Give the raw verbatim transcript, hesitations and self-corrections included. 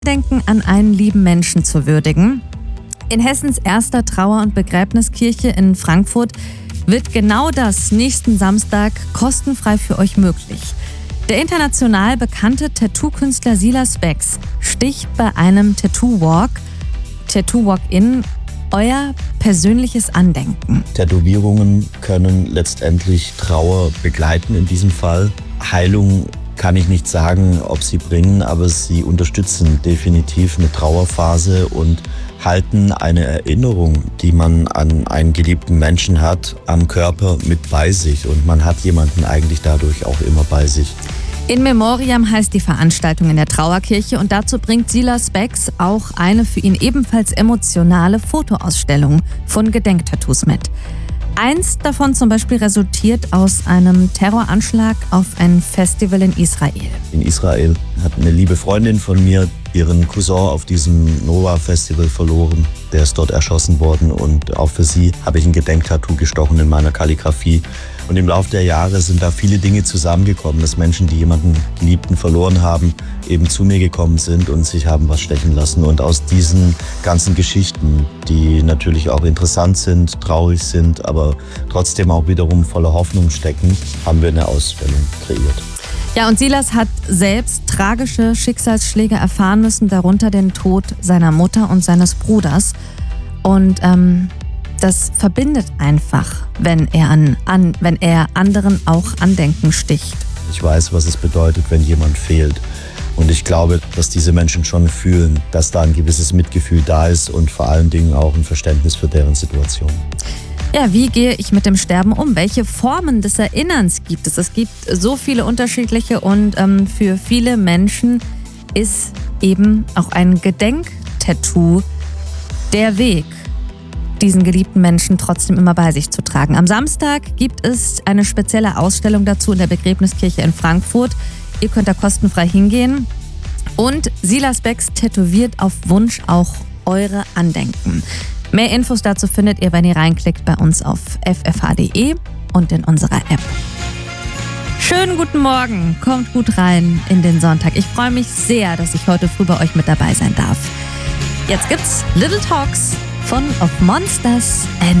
Denken an einen lieben Menschen zu würdigen. In Hessens erster Trauer- und Begräbniskirche in Frankfurt wird genau das nächsten Samstag kostenfrei für euch möglich. Der international bekannte Tattoo-Künstler Silas Becks sticht bei einem Tattoo-Walk, Tattoo-Walk-In, euer persönliches Andenken. Tätowierungen können letztendlich Trauer begleiten in diesem Fall. Heilung kann ich nicht sagen, ob sie bringen, aber sie unterstützen definitiv eine Trauerphase und halten eine Erinnerung, die man an einen geliebten Menschen hat, am Körper mit bei sich. Und man hat jemanden eigentlich dadurch auch immer bei sich. In Memoriam heißt die Veranstaltung in der Trauerkirche und dazu bringt Silas Becks auch eine für ihn ebenfalls emotionale Fotoausstellung von Gedenktattoos mit. Eins davon zum Beispiel resultiert aus einem Terroranschlag auf ein Festival in Israel. In Israel hat eine liebe Freundin von mir ihren Cousin auf diesem Nova-Festival verloren. Der ist dort erschossen worden und auch für sie habe ich ein Gedenktattoo gestochen in meiner Kalligrafie. Und im Laufe der Jahre sind da viele Dinge zusammengekommen, dass Menschen, die jemanden Geliebten verloren haben, eben zu mir gekommen sind und sich haben was stechen lassen. Und aus diesen ganzen Geschichten, die natürlich auch interessant sind, traurig sind, aber trotzdem auch wiederum voller Hoffnung stecken, haben wir eine Ausstellung kreiert. Ja, und Silas hat selbst tragische Schicksalsschläge erfahren müssen, darunter den Tod seiner Mutter und seines Bruders. Und ähm, das verbindet einfach, wenn er, an, an, wenn er anderen auch Andenken sticht. Ich weiß, was es bedeutet, wenn jemand fehlt. Und ich glaube, dass diese Menschen schon fühlen, dass da ein gewisses Mitgefühl da ist und vor allen Dingen auch ein Verständnis für deren Situation. Ja, wie gehe ich mit dem Sterben um? Welche Formen des Erinnerns gibt es? Es gibt so viele unterschiedliche und ähm, für viele Menschen ist eben auch ein Gedenktattoo der Weg, diesen geliebten Menschen trotzdem immer bei sich zu tragen. Am Samstag gibt es eine spezielle Ausstellung dazu in der Begräbniskirche in Frankfurt. Ihr könnt da kostenfrei hingehen. Und Silas Becks tätowiert auf Wunsch auch eure Andenken. Mehr Infos dazu findet ihr, wenn ihr reinklickt, bei uns auf f f h punkt d e und in unserer App. Schönen guten Morgen, kommt gut rein in den Sonntag. Ich freue mich sehr, dass ich heute früh bei euch mit dabei sein darf. Jetzt gibt's Little Talks von Of Monsters and